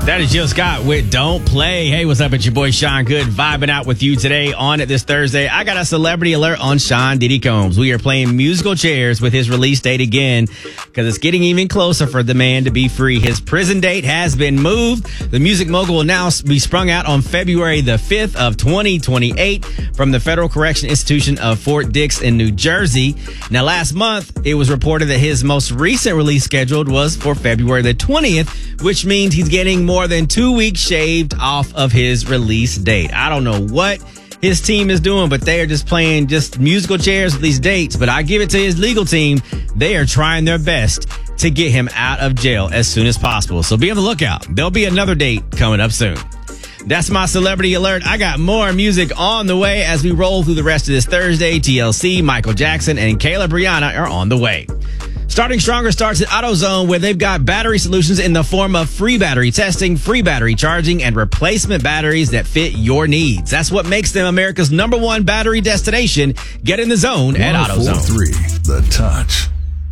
That is Jill Scott with Don't Play. Hey, what's up? It's your boy Sean Good, vibing out with you today on it this Thursday. I got a celebrity alert on Sean Diddy Combs. We are playing musical chairs with his release date again because it's getting even closer for the man to be free. His prison date has been moved. The music mogul will now be sprung out on February the 5th of 2028 from the Federal Correction Institution of Fort Dix in New Jersey. Now, last month, it was reported that his most recent release scheduled was for February the 20th, which means he's getting more than 2 weeks shaved off of his release date. I don't know what his team is doing, but they are just playing just musical chairs with these dates. But I give it to his legal team. They are trying their best to get him out of jail as soon as possible. So be on the lookout. There'll be another date coming up soon. That's my celebrity alert. I got more music on the way as we roll through the rest of this Thursday. TLC, Michael Jackson, and Kayla Brianna are on the way. Starting Stronger starts at AutoZone, where they've got battery solutions in the form of free battery testing, free battery charging, and replacement batteries that fit your needs. That's what makes them America's #1 battery destination. Get in the zone at AutoZone. 104.3 The Touch.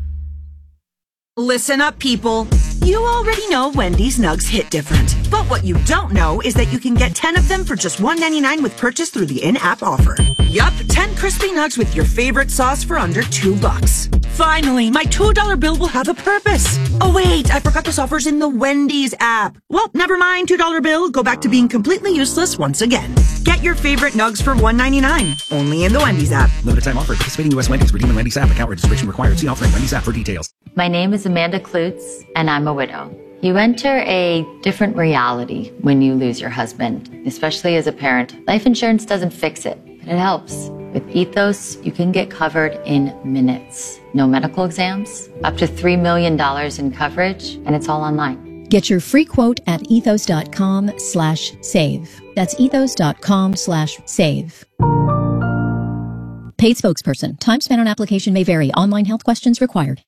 Listen up, people. You already know Wendy's Nugs hit different. But what you don't know is that you can get 10 of them for just $1.99 with purchase through the in-app offer. Yup, 10 crispy nugs with your favorite sauce for under $2. Finally, my $2 bill will have a purpose. Oh wait, I forgot this offer's in the Wendy's app. Well, never mind, $2 bill. Go back to being completely useless once again. Get your favorite nugs for $1.99. Only in the Wendy's app. Limited time offer. Participating U.S. Wendy's. Redeem in Wendy's app. Account registration required. See offer in Wendy's app for details. My name is Amanda Klutz, and I'm a widow. You enter a different reality when you lose your husband, especially as a parent. Life insurance doesn't fix it, but it helps. With Ethos, you can get covered in minutes. No medical exams, up to $3 million in coverage, and it's all online. Get your free quote at ethos.com/save. That's ethos.com/save. Paid spokesperson. Time spent on application may vary. Online health questions required.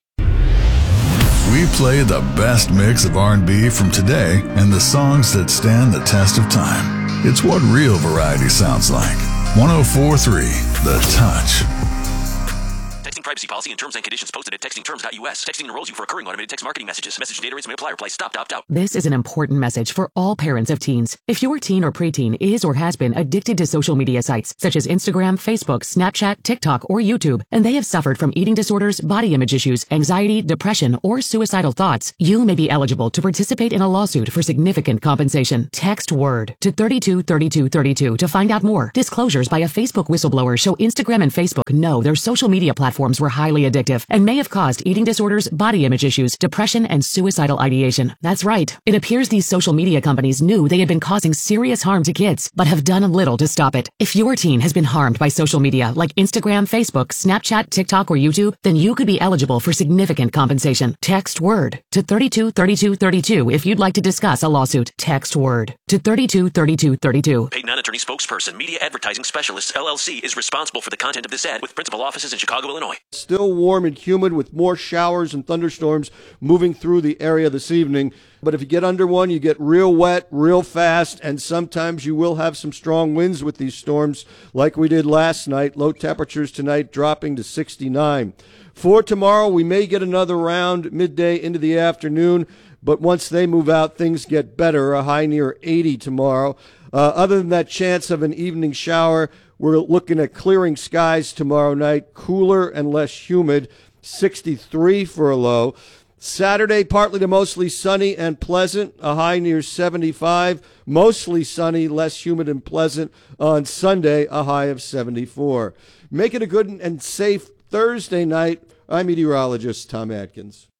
We play the best mix of R&B from today and the songs that stand the test of time. It's what real variety sounds like. 104.3 The Touch. Texting privacy policy and terms and conditions posted at textingterms.us. Texting enrolls you for recurring automated text marketing messages. Message data rates may apply. Reply stop to opt out. This is an important message for all parents of teens. If your teen or preteen is or has been addicted to social media sites such as Instagram, Facebook, Snapchat, TikTok, or YouTube, and they have suffered from eating disorders, body image issues, anxiety, depression, or suicidal thoughts, you may be eligible to participate in a lawsuit for significant compensation. Text WORD to 323232 to find out more. Disclosures by a Facebook whistleblower show Instagram and Facebook know their social media platforms were highly addictive and may have caused eating disorders, body image issues, depression, and suicidal ideation. That's right. It appears these social media companies knew they had been causing serious harm to kids, but have done little to stop it. If your teen has been harmed by social media like Instagram, Facebook, Snapchat, TikTok, or YouTube, then you could be eligible for significant compensation. Text WORD to 323232 if you'd like to discuss a lawsuit. Text WORD to 323232. Paid non-attorney spokesperson, Media Advertising Specialists, LLC, is responsible for the content of this ad with principal offices in Chicago, Illinois. Still warm and humid with more showers and thunderstorms moving through the area this evening. But if you get under one, you get real wet, real fast, and sometimes you will have some strong winds with these storms like we did last night. Low temperatures tonight dropping to 69. For tomorrow, we may get another round midday into the afternoon, but once they move out, things get better. A high near 80 tomorrow. Other than that chance of an evening shower, we're looking at clearing skies tomorrow night, cooler and less humid, 63 for a low. Saturday, partly to mostly sunny and pleasant, a high near 75. Mostly sunny, less humid and pleasant on Sunday, a high of 74. Make it a good and safe Thursday night. I'm meteorologist Tom Atkins.